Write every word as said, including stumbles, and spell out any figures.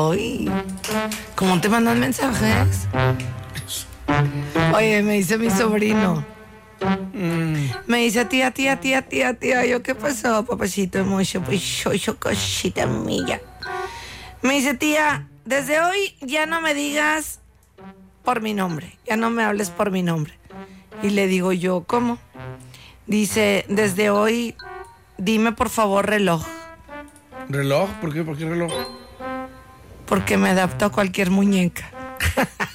Uy, ¿cómo te mandan mensajes? Oye, me dice mi sobrino. Mm. Me dice tía, tía, tía, tía, tía. Yo, ¿qué pasó, papacito? Mucho, pues yo, yo, cosita mía. Me dice, tía, desde hoy ya no me digas por mi nombre. Ya no me hables por mi nombre. Y le digo yo, ¿cómo? Dice, desde hoy, dime por favor reloj. ¿Reloj? ¿Por qué? ¿Por qué reloj? Porque me adapto a cualquier muñeca.